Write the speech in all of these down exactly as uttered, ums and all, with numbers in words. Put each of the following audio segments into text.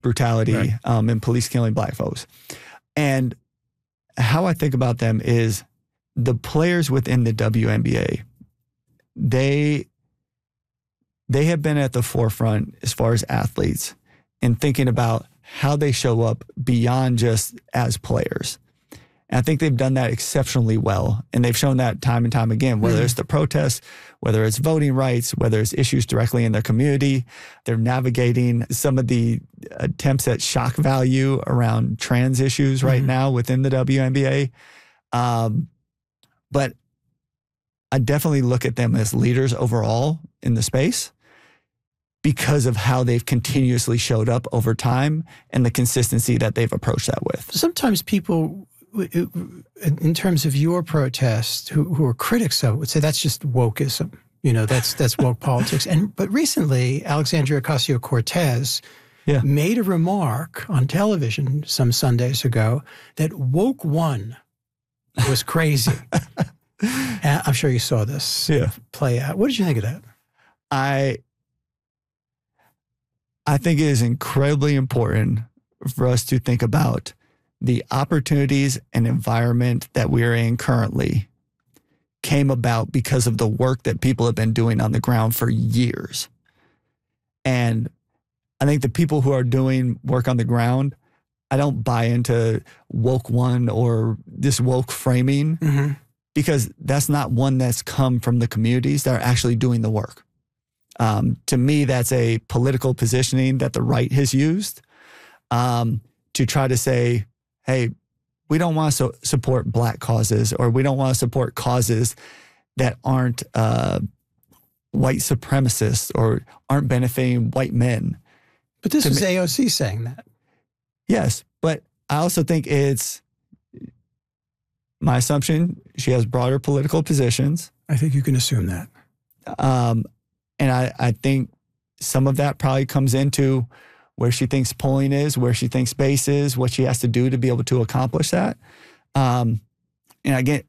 brutality right. um, and police killing black folks. And how I think about them is the players within the W N B A, they, they have been at the forefront as far as athletes in thinking about how they show up beyond just as players. And I think they've done that exceptionally well. And they've shown that time and time again, whether mm. it's the protests, whether it's voting rights, whether it's issues directly in their community. They're navigating some of the attempts at shock value around trans issues right mm. now within the W N B A. Um, but I definitely look at them as leaders overall in the space, because of how they've continuously showed up over time and the consistency that they've approached that with. Sometimes people, in terms of your protest, who, who are critics of it, would say that's just wokeism. You know, that's that's woke politics. And but recently, Alexandria Ocasio-Cortez yeah. made a remark on television some Sundays ago that woke one was crazy. And I'm sure you saw this yeah. play out. What did you think of that? I... I think it is incredibly important for us to think about the opportunities and environment that we're in currently came about because of the work that people have been doing on the ground for years. And I think the people who are doing work on the ground, I don't buy into woke one or this woke framing mm-hmm. because that's not one that's come from the communities that are actually doing the work. Um, to me, that's a political positioning that the right has used um, to try to say, hey, we don't want to so support black causes, or we don't want to support causes that aren't uh, white supremacists or aren't benefiting white men. But this was A O C saying that. Yes, but I also think it's my assumption she has broader political positions. I think you can assume that. Um And I, I think some of that probably comes into where she thinks polling is, where she thinks base is, what she has to do to be able to accomplish that. Um, and again,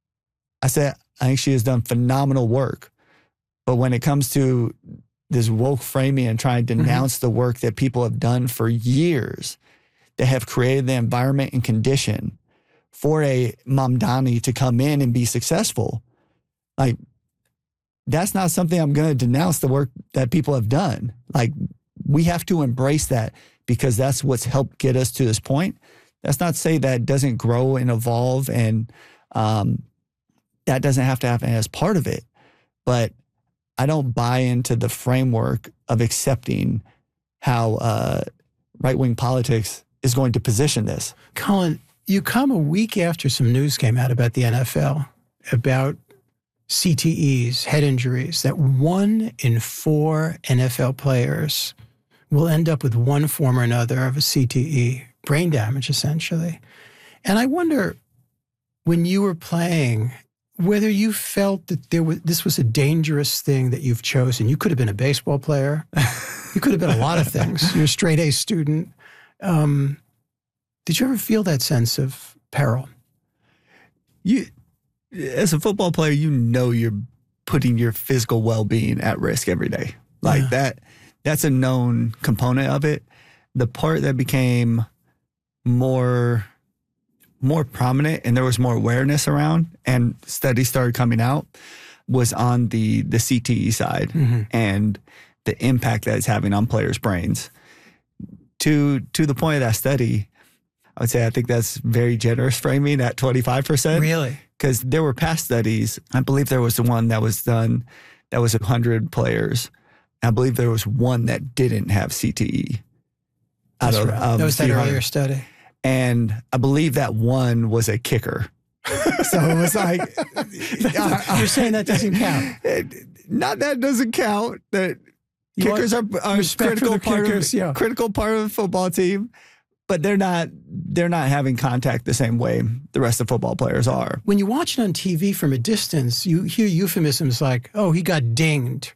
I said, I think she has done phenomenal work. But when it comes to this woke framing and trying to denounce mm-hmm. the work that people have done for years that have created the environment and condition for a Mamdani to come in and be successful, like, that's not something I'm going to denounce the work that people have done. Like, we have to embrace that because that's what's helped get us to this point. That's not to say that it doesn't grow and evolve, and um, that doesn't have to happen as part of it. But I don't buy into the framework of accepting how uh, right-wing politics is going to position this. Colin, you come a week after some news came out about the N F L, about C T Es, head injuries, that one in four N F L players will end up with one form or another of a C T E, brain damage, essentially. And I wonder, when you were playing, whether you felt that there was this was a dangerous thing that you've chosen. You could have been a baseball player. You could have been a lot of things. You're a straight-A student. Um, did you ever feel that sense of peril? You... As a football player, you know you're putting your physical well-being at risk every day. Like yeah. that, that's a known component of it. The part that became more, more prominent and there was more awareness around and studies started coming out was on the, the C T E side mm-hmm. and the impact that it's having on players' brains. To, to the point of that study, I would say I think that's very generous framing at twenty-five percent. Really? Because there were past studies. I believe there was the one that was done that was one hundred players. I believe there was one that didn't have C T E. That's right. Um, that was that earlier study. And I believe that one was a kicker. So it was like... You're saying that doesn't count? Not that doesn't count. That kickers are, are a critical part, kickers, of, yeah. critical part of the football team. But they're not they're not having contact the same way the rest of football players are. When you watch it on T V from a distance, you hear euphemisms like, oh, he got dinged.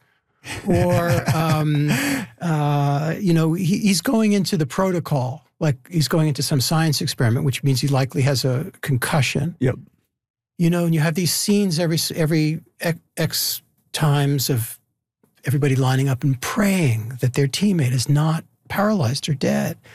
Or, um, uh, you know, he, he's going into the protocol, like he's going into some science experiment, which means he likely has a concussion. Yep. You know, and you have these scenes every, every X times of everybody lining up and praying that their teammate is not paralyzed or dead.